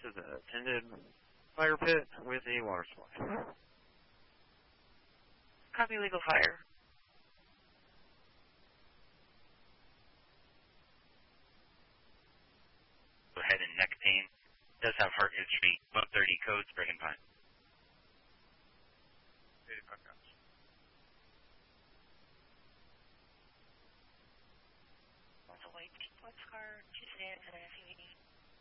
is a tended fire pit with a water supply. Copy legal fire. Head and neck pain. Does have heart history. 130 code, Bergen Pine.